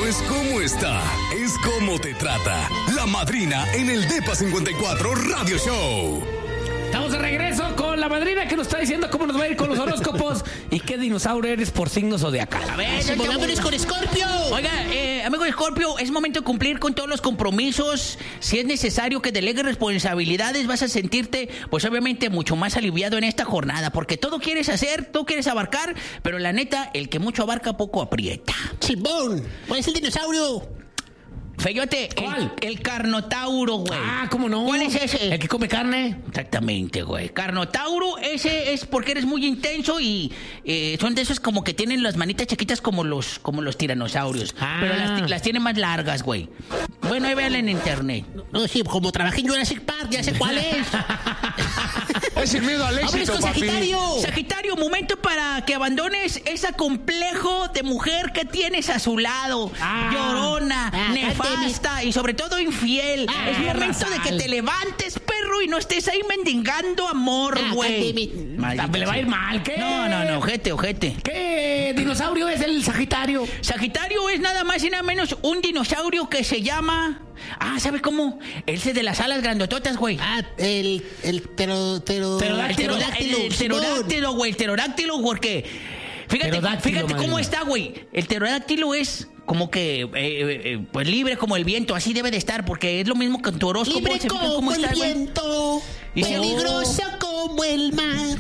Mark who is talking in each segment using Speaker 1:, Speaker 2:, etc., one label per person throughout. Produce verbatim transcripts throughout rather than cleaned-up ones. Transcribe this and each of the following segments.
Speaker 1: No es cómo está, es cómo te trata. La madrina en el Depa cincuenta y cuatro Radio Show.
Speaker 2: Estamos de regreso con la madrina que nos está diciendo cómo nos va a ir con los horóscopos y qué dinosaurio eres por signo zodiacal.
Speaker 3: A ver, vámonos con Escorpio. Oiga, eh, amigo de Escorpio, es momento de cumplir con todos los compromisos. Si es necesario que delegues responsabilidades, vas a sentirte, pues obviamente, mucho más aliviado en esta jornada. Porque todo quieres hacer, todo quieres abarcar, pero la neta, el que mucho abarca, poco aprieta.
Speaker 4: Simón, ¿cuál es el dinosaurio?
Speaker 3: Feyote,
Speaker 2: ¿cuál?
Speaker 3: El, el Carnotauro, güey.
Speaker 2: Ah, ¿cómo no?
Speaker 3: ¿Cuál es ese?
Speaker 2: El que come carne.
Speaker 3: Exactamente, güey. Carnotauro, ese es porque eres muy intenso y eh, son de esos como que tienen las manitas chiquitas como los como los tiranosaurios.
Speaker 2: Ah.
Speaker 3: Pero las, las tienen más largas, güey. Bueno, ahí véanla en internet.
Speaker 4: No, sí, como trabajé en Jurassic Park, ya sé cuál es.
Speaker 5: Es el miedo al éxito,
Speaker 4: con
Speaker 5: papi.
Speaker 4: Sagitario.
Speaker 3: Sagitario, momento para que abandones ese complejo de mujer que tienes a su lado.
Speaker 2: Ah.
Speaker 3: Llorona,
Speaker 4: Ah,
Speaker 3: nefasta y sobre todo infiel.
Speaker 4: Ah,
Speaker 3: es momento de que
Speaker 4: Razal.
Speaker 3: te levantes, perro, y no estés ahí mendigando amor,
Speaker 4: Ah,
Speaker 3: güey.
Speaker 4: cállate,
Speaker 3: Maldita
Speaker 2: Me le va a ir
Speaker 3: sea.
Speaker 2: mal, ¿qué?
Speaker 3: No, no, no, ojete, ojete.
Speaker 2: ¿Qué dinosaurio es el Sagitario?
Speaker 3: Sagitario es nada más y nada menos un dinosaurio que se llama... Ah, ¿sabes cómo? Ese de las alas grandototas, güey.
Speaker 4: Ah, el, el tero, tero,
Speaker 2: Pterodáctilo.
Speaker 4: el pterodáctilo.
Speaker 3: El
Speaker 4: Simón.
Speaker 3: pterodáctilo, güey, el pterodáctilo, porque... Fíjate,
Speaker 2: Pterodáctilo,
Speaker 3: fíjate cómo
Speaker 2: madrina.
Speaker 3: está, güey. El pterodáctilo es como que, eh, eh, pues libre como el viento, así debe de estar, porque es lo mismo que en tu horóscopo.
Speaker 4: Libre
Speaker 3: ¿Se fijan
Speaker 4: como
Speaker 3: cómo
Speaker 4: el
Speaker 3: está, güey?
Speaker 4: viento,
Speaker 3: Y si-
Speaker 4: peligroso como el mar.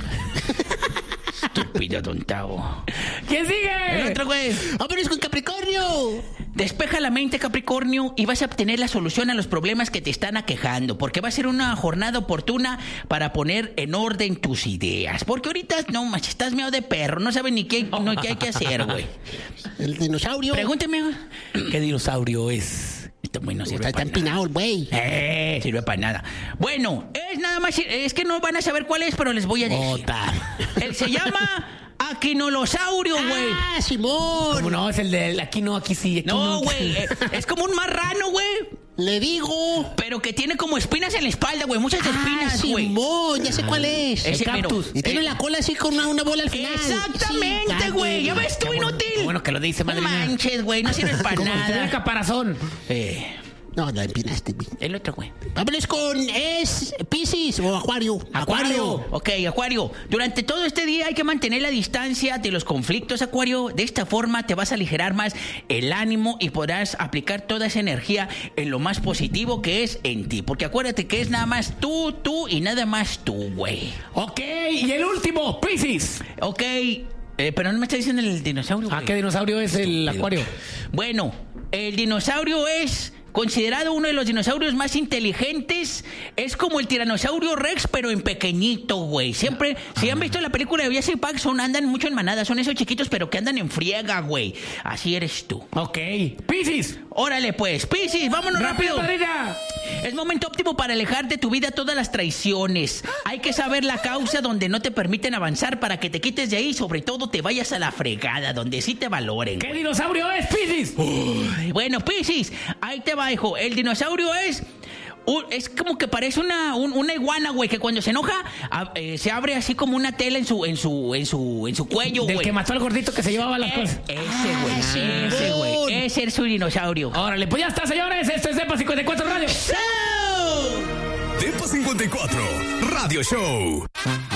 Speaker 3: Estúpido tontao.
Speaker 2: ¿Quién sigue?
Speaker 3: El otro, güey.
Speaker 4: Vámonos con Capricornio.
Speaker 3: Despeja la mente, Capricornio, y vas a obtener la solución a los problemas que te están aquejando, porque va a ser una jornada oportuna para poner en orden tus ideas. Porque ahorita, no, macho, estás meado de perro, no sabes ni qué, no, qué hay que hacer, güey.
Speaker 4: El dinosaurio.
Speaker 3: Pregúnteme.
Speaker 2: ¿Qué dinosaurio es?
Speaker 3: Está bueno,
Speaker 4: Está, está empinado el güey.
Speaker 3: Eh, sirve para nada. Bueno, es nada más, es que no van a saber cuál es, pero les voy a decir.
Speaker 2: Ota.
Speaker 3: Él se llama Aquinolosaurio, güey.
Speaker 4: Ah, Simón.
Speaker 2: ¿Cómo no? Es el de aquí no, aquí sí. Aquí
Speaker 3: No, güey, eh, es como un marrano, güey.
Speaker 4: Le digo.
Speaker 3: Pero que tiene como espinas en la espalda, güey. Muchas
Speaker 4: Ah,
Speaker 3: espinas, güey.
Speaker 4: Simón, ya sé cuál es.
Speaker 3: Ese
Speaker 2: El cactus.
Speaker 3: mero.
Speaker 4: Y tiene
Speaker 3: Eh,
Speaker 4: la cola así con una, una bola al final.
Speaker 3: Exactamente,
Speaker 4: Sí,
Speaker 3: güey. Ya ves tú,
Speaker 2: Qué bueno,
Speaker 3: inútil.
Speaker 2: qué bueno que lo dice,
Speaker 3: No
Speaker 2: madrina.
Speaker 3: manches, güey. No sirves para
Speaker 2: Como si tuviera
Speaker 3: nada.
Speaker 2: caparazón.
Speaker 3: Eh,
Speaker 4: No, la empinaste, güey.
Speaker 3: el otro, güey.
Speaker 4: Vámonos con es Piscis o Acuario.
Speaker 2: Acuario.
Speaker 3: Ok, Acuario, durante todo este día hay que mantener la distancia de los conflictos, Acuario. De esta forma te vas a aligerar más el ánimo y podrás aplicar toda esa energía en lo más positivo que es en ti. Porque acuérdate que es nada más tú, tú y nada más tú, güey.
Speaker 2: Ok, y el último, Piscis.
Speaker 3: Ok, eh, pero no me está diciendo el dinosaurio,
Speaker 2: ¿Ah,
Speaker 3: güey.
Speaker 2: qué dinosaurio es el acuario?
Speaker 3: Bueno, el dinosaurio es considerado uno de los dinosaurios más inteligentes. Es como el tiranosaurio Rex, pero en pequeñito, güey. Siempre, si han visto la película de Jurassic Park, son, andan mucho en manada. Son esos chiquitos, pero que andan en friega, güey. Así eres tú.
Speaker 2: Ok, Piscis.
Speaker 3: Órale, pues, Piscis, vámonos
Speaker 2: ¡Rápido,
Speaker 3: rápido.
Speaker 2: madrina!
Speaker 3: Es momento óptimo para alejar de tu vida todas las traiciones. Hay que saber la causa donde no te permiten avanzar para que te quites de ahí y sobre todo te vayas a la fregada, donde sí te valoren.
Speaker 2: ¿Qué dinosaurio es, Piscis?
Speaker 3: Uy, bueno, Piscis, ahí te va, hijo. El dinosaurio es... un- es como que parece una, un- una iguana, güey, que cuando se enoja a- eh, se abre así como una tela en su en su en su en su cuello,
Speaker 2: Del
Speaker 3: güey.
Speaker 2: que mató al gordito que se llevaba las
Speaker 3: Eh,
Speaker 2: cosas.
Speaker 3: ese, güey, ese, güey, ese es su dinosaurio.
Speaker 2: Órale, pues ya está, señores. Esto es Depa cincuenta y cuatro Radio.
Speaker 1: Depa cincuenta y cuatro Radio Show.